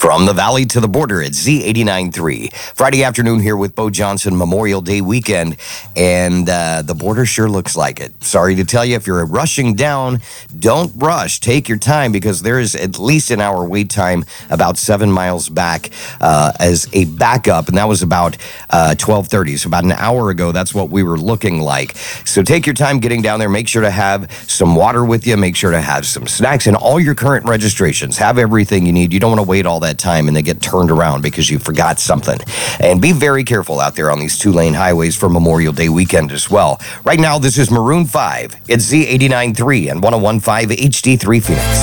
From the valley to the border at Z89.3. Friday afternoon here with Bo Johnson, Memorial Day weekend, and the border sure looks like it. Sorry to tell you, if you're rushing down, don't rush. Take your time because there is at least an hour wait time about 7 miles back as a backup, and that was about 12:30. So about an hour ago, that's what we were looking like. So take your time getting down there. Make sure to have some water with you. Make sure to have some snacks and all your current registrations. Have everything you need. You don't want to wait all that time and then get turned around because you forgot something. And be very careful out there on these two-lane highways for Memorial Day weekend as well. Right now, this is Maroon 5. It's Z89.3 and 101.5 HD3 Phoenix.